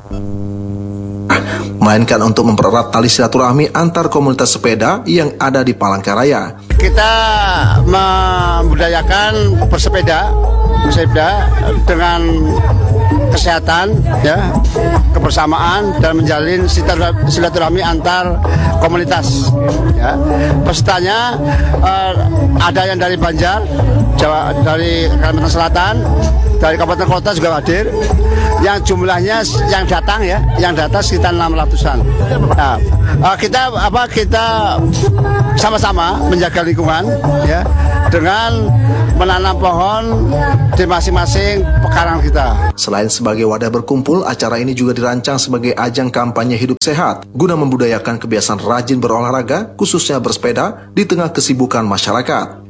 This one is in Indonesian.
melainkan untuk mempererat tali silaturahmi antar komunitas sepeda yang ada di Palangkaraya. Kita membudayakan bersepeda dengan kesehatan, ya, kebersamaan dan menjalin silaturahmi antar komunitas. Ya. Pesertanya ada yang dari Banjar, Jawa, dari Kalimantan Selatan, dari kabupaten kota juga hadir. Yang jumlahnya yang datang sekitar 600-an. Nah, kita sama-sama menjaga lingkungan, ya, dengan menanam pohon di masing-masing pekarangan kita. Selain sebagai wadah berkumpul, acara ini juga dirancang sebagai ajang kampanye hidup sehat guna membudayakan kebiasaan rajin berolahraga, khususnya bersepeda di tengah kesibukan masyarakat.